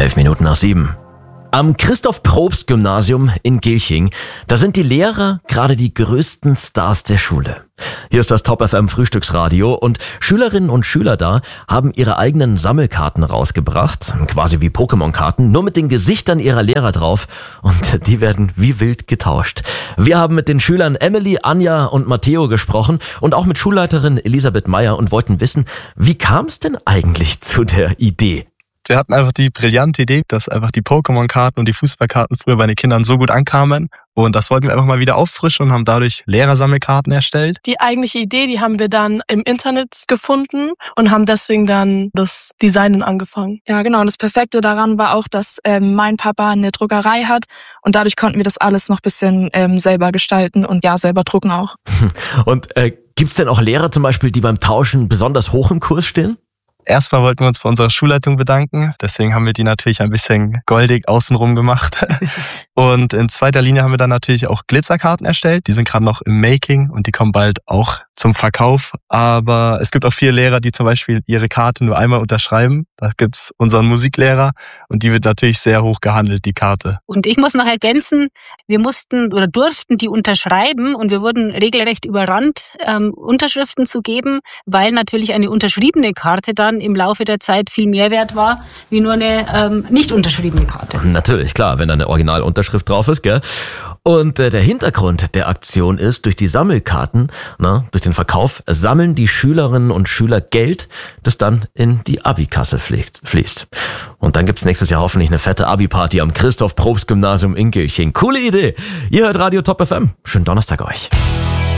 7:11. Am Christoph-Probst-Gymnasium in Gilching, da sind die Lehrer gerade die größten Stars der Schule. Hier ist das Top FM Frühstücksradio und Schülerinnen und Schüler da haben ihre eigenen Sammelkarten rausgebracht, quasi wie Pokémon-Karten, nur mit den Gesichtern ihrer Lehrer drauf und die werden wie wild getauscht. Wir haben mit den Schülern Emily, Anja und Matteo gesprochen und auch mit Schulleiterin Elisabeth Meyer und wollten wissen, wie kam es denn eigentlich zu der Idee? Wir hatten einfach die brillante Idee, dass einfach die Pokémon-Karten und die Fußballkarten früher bei den Kindern so gut ankamen. Und das wollten wir einfach mal wieder auffrischen und haben dadurch Lehrersammelkarten erstellt. Die eigentliche Idee, die haben wir dann im Internet gefunden und haben deswegen dann das Designen angefangen. Ja, genau. Und das Perfekte daran war auch, dass mein Papa eine Druckerei hat und dadurch konnten wir das alles noch ein bisschen selber gestalten und ja, selber drucken auch. Und gibt's denn auch Lehrer zum Beispiel, die beim Tauschen besonders hoch im Kurs stehen? Erstmal wollten wir uns bei unserer Schulleitung bedanken. Deswegen haben wir die natürlich ein bisschen goldig außenrum gemacht. Und in zweiter Linie haben wir dann natürlich auch Glitzerkarten erstellt. Die sind gerade noch im Making und die kommen bald auch zum Verkauf. Aber es gibt auch viele Lehrer, die zum Beispiel ihre Karte nur einmal unterschreiben. Da gibt's unseren Musiklehrer und die wird natürlich sehr hoch gehandelt, die Karte. Und ich muss noch ergänzen, wir mussten oder durften die unterschreiben und wir wurden regelrecht überrannt, Unterschriften zu geben, weil natürlich eine unterschriebene Karte dann im Laufe der Zeit viel mehr wert war, wie nur eine nicht unterschriebene Karte. Natürlich, klar, wenn da eine Originalunterschrift drauf ist, gell? Und der Hintergrund der Aktion ist, durch die Sammelkarten, durch den Verkauf, sammeln die Schülerinnen und Schüler Geld, das dann in die Abi-Kasse fließt. Und dann gibt's nächstes Jahr hoffentlich eine fette Abi-Party am Christoph-Probst-Gymnasium in Gilching. Coole Idee! Ihr hört Radio Top FM. Schönen Donnerstag euch.